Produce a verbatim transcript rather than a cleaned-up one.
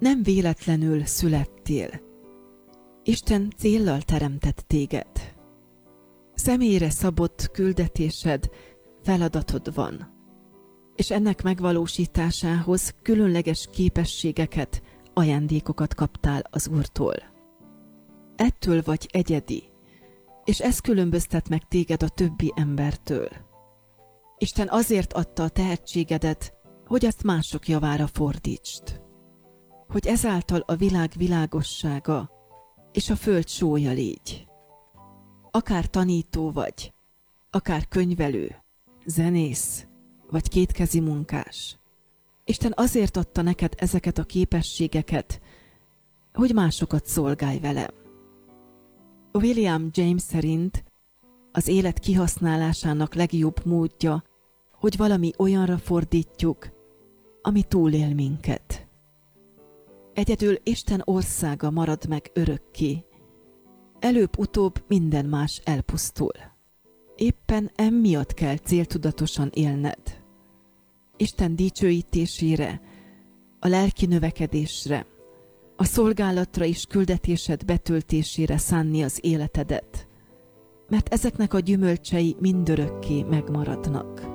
Nem véletlenül születtél. Isten céllal teremtett téged. Személyre szabott küldetésed, feladatod van, és ennek megvalósításához különleges képességeket, ajándékokat kaptál az Úrtól. Ettől vagy egyedi, és ez különböztet meg téged a többi embertől. Isten azért adta a tehetségedet, hogy azt mások javára fordítsd, hogy ezáltal a világ világossága és a föld sója légy. Akár tanító vagy, akár könyvelő, zenész vagy kétkezi munkás. Isten azért adta neked ezeket a képességeket, hogy másokat szolgálj vele. William James szerint az élet kihasználásának legjobb módja, hogy valami olyanra fordítjuk, ami túlél minket. Egyedül Isten országa marad meg örökké, előbb-utóbb minden más elpusztul. Éppen emiatt kell céltudatosan élned. Isten dicsőítésére, a lelki növekedésre, a szolgálatra és küldetésed betöltésére szánni az életedet, mert ezeknek a gyümölcsei mindörökké megmaradnak.